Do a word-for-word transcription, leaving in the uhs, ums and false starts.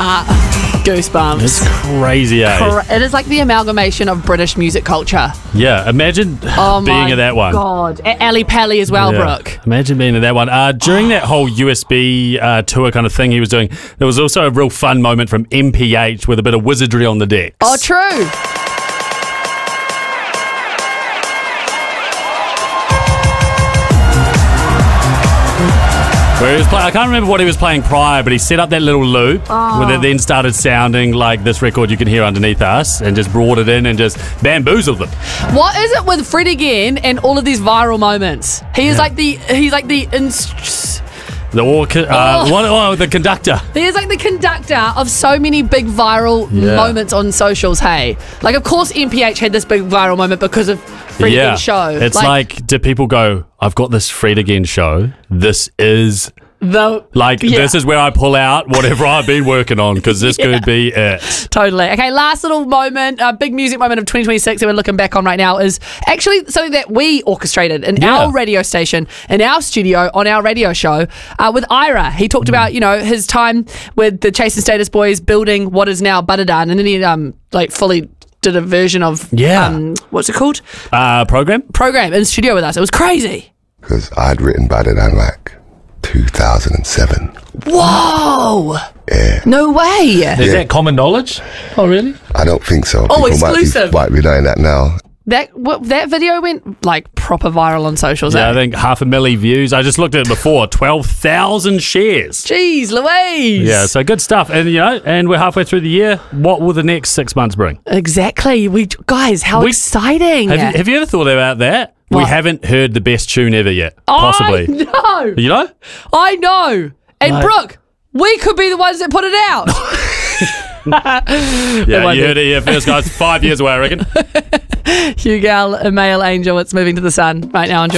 Nah. Goosebumps. It's crazy, eh? Cra- It is like the amalgamation of British music culture. Yeah, imagine Oh being my at that one. God. A- Ali Pally as well, Yeah. Brooke. Imagine being at that one. Uh, during that whole U S B uh, tour kind of thing he was doing, there was also a real fun moment from M P H with a bit of wizardry on the decks. Oh, true. Where he was play- I can't remember what he was playing prior, but he set up that little loop Oh. where it then started sounding like this record you can hear underneath us, and just brought it in and just bamboozled them. What is it with Fred again and all of these viral moments? He is like the he's like the inst- The orca- uh, Oh. what, oh, the conductor. he is like the conductor of so many big viral Yeah. moments on socials. Hey, like of course M P H had this big viral moment because of Fred Yeah, again's show. it's like, do people go, I've got this Fred again show. This is the like Yeah. this is where I pull out whatever I've been working on, because this could be it. Totally. Okay, last little moment, a big music moment of twenty twenty-six that we're looking back on right now is actually something that we orchestrated in Yeah. our radio station, in our studio, on our radio show uh, with Ira. He talked about, you know, his time with the Chase and Status Boys building what is now Butterdan, and then he um like fully did a version of, Yeah. um, what's it called? Uh, program? Program in studio with us. It was crazy. Because I'd written Better Than like two thousand seven. Whoa! Yeah. No way! Is Yeah. that common knowledge? Oh, really? I don't think so. Oh, People exclusive. Might be, might be knowing that now. That what, that video went like proper viral on socials. Yeah, eh? I think half a milli views. I just looked at it before. twelve thousand shares. Jeez Louise! Yeah, so good stuff. And, you know, and we're halfway through the year. What will the next six months bring? Exactly. We guys, how We- exciting! Have you, have you ever thought about that? We What? haven't heard the best tune ever yet, possibly. I know. You know? I know. And Like- Brooke, we could be the ones that put it out. Yeah, might you be. heard it here first, guys. Five years away, I reckon. Hugh Gal, a male angel. It's moving to the sun right now. Enjoy.